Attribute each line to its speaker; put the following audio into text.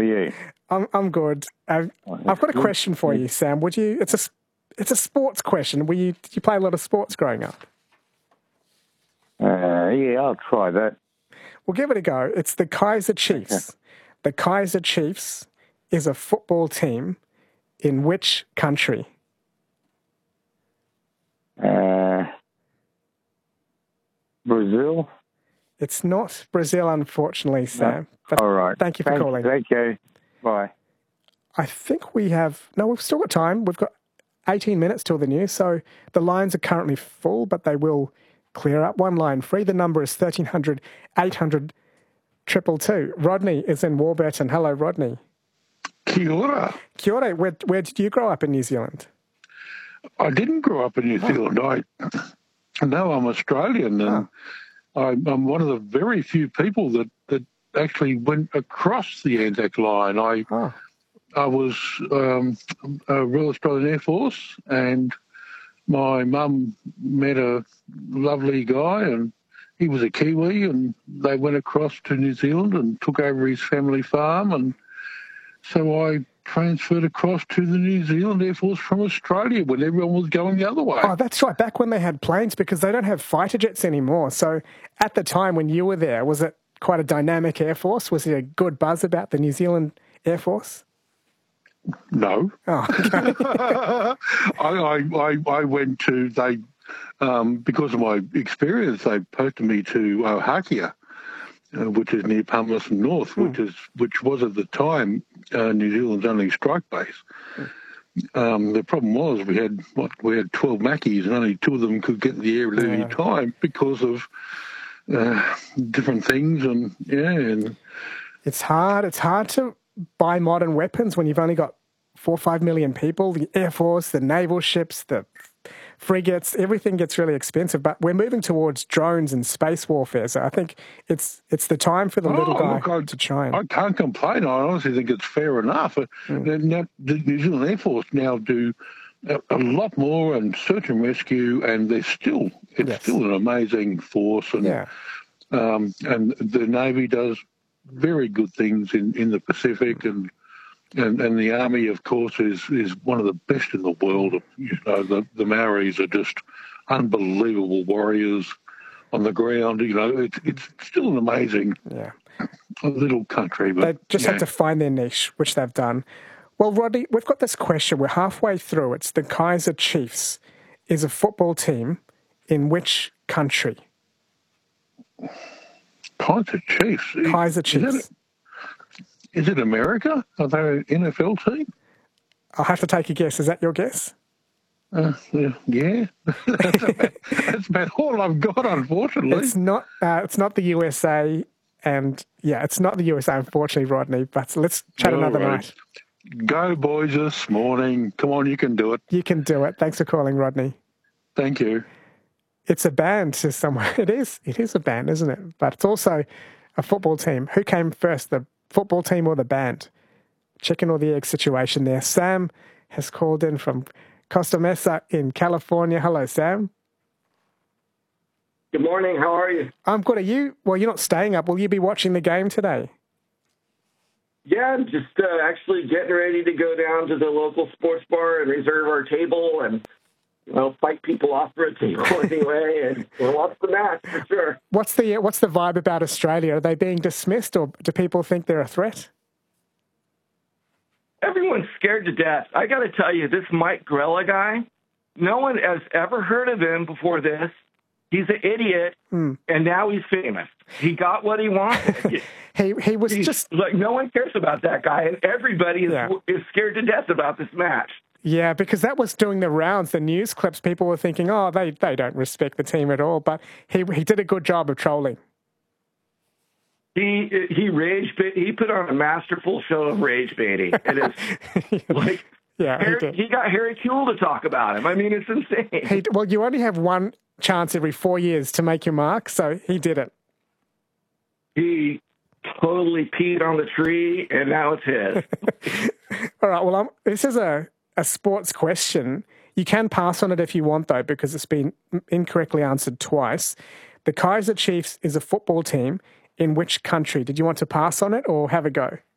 Speaker 1: you?
Speaker 2: I'm good. I've got a question for you, Sam. It's a sports question. Did you play a lot of sports growing up?
Speaker 1: Yeah, I'll try that.
Speaker 2: We'll give it a go. It's the Kaiser Chiefs. Okay. The Kaiser Chiefs is a football team in which country?
Speaker 1: Brazil?
Speaker 2: It's not Brazil, unfortunately, Sam.
Speaker 1: No. All right.
Speaker 2: Thank you for calling.
Speaker 1: Thank you. Bye.
Speaker 2: I think we've still got time. We've got 18 minutes till the news, so the lines are currently full, but they will clear up. One line free. The number is 1300 800 222. Rodney is in Warburton. Hello, Rodney.
Speaker 3: Kia ora.
Speaker 2: Kia ora. Where did you grow up in New Zealand?
Speaker 3: I didn't grow up in New Zealand. I know I'm Australian, and I'm one of the very few people that actually went across the Anzac line. I was a Royal Australian Air Force, and my mum met a lovely guy, and he was a Kiwi, and they went across to New Zealand and took over his family farm, and so I transferred across to the New Zealand Air Force from Australia when everyone was going the other way.
Speaker 2: Oh, that's right. Back when they had planes, because they don't have fighter jets anymore. So at the time when you were there, was it quite a dynamic Air Force? Was there a good buzz about the New Zealand Air Force?
Speaker 3: No.
Speaker 2: Oh, okay.
Speaker 3: I went to, because of my experience, they posted me to Ohakea, which is near Palmerston North, which was at the time New Zealand's only strike base. The problem was we had 12 Mackies, and only 2 of them could get in the air at any time because of different things, and
Speaker 2: it's hard. It's hard to buy modern weapons when you've only got 4 or 5 million people. The Air Force, the naval ships, the frigates, everything gets really expensive. But we're moving towards drones and space warfare. So I think it's the time for the little guy to shine.
Speaker 3: I can't complain. I honestly think it's fair enough. Now, the New Zealand Air Force now do a lot more in search and rescue, and it's still an amazing force. And the Navy does very good things in the Pacific, and the Army, of course, is one of the best in the world. You know, the Maoris are just unbelievable warriors on the ground. You know, it's still an amazing little country. But
Speaker 2: they just had to find their niche, which they've done. Well, Rodney, we've got this question. We're halfway through. It's the Kaiser Chiefs is a football team in which country?
Speaker 3: Kaiser Chiefs.
Speaker 2: Kaiser Chiefs.
Speaker 3: Is it America? Are they an NFL team?
Speaker 2: I'll have to take a guess. Is that your guess?
Speaker 3: Yeah. That's about all I've got, unfortunately.
Speaker 2: It's not the USA, and it's not the USA, unfortunately, Rodney, but let's chat another night.
Speaker 3: Go, boys, this morning. Come on, you can do it.
Speaker 2: You can do it. Thanks for calling, Rodney.
Speaker 3: Thank you.
Speaker 2: It's a band to someone. It is a band, isn't it? But it's also a football team. Who came first, the football team or the band? Chicken or the egg situation there. Sam has called in from Costa Mesa in California. Hello, Sam.
Speaker 4: Good morning. How are you?
Speaker 2: I'm good. Are you? Well, you're not staying up. Will you be watching the game today?
Speaker 4: Yeah, I'm just actually getting ready to go down to the local sports bar and reserve our table and fight people off for a table anyway, and we'll watch the match for sure.
Speaker 2: What's the vibe about Australia? Are they being dismissed, or do people think they're a threat?
Speaker 4: Everyone's scared to death. I got to tell you, this Mike Grella guy, no one has ever heard of him before this. He's an idiot, and now he's famous. He got what he wanted.
Speaker 2: he was just
Speaker 4: like, no one cares about that guy, and everybody is scared to death about this match.
Speaker 2: Yeah, because that was doing the rounds, the news clips. People were thinking, oh, they don't respect the team at all. But he did a good job of trolling.
Speaker 4: He rage bait. He put on a masterful show of rage baiting. It is like he got Harry Kuehl to talk about him. I mean, it's insane.
Speaker 2: Well, you only have one chance every 4 years to make your mark, so he did it.
Speaker 4: He totally peed on the tree, and now it's his.
Speaker 2: All right. Well, this is a sports question. You can pass on it if you want, though, because it's been incorrectly answered twice. The Kaiser Chiefs is a football team in which country? Did you want to pass on it or have a go?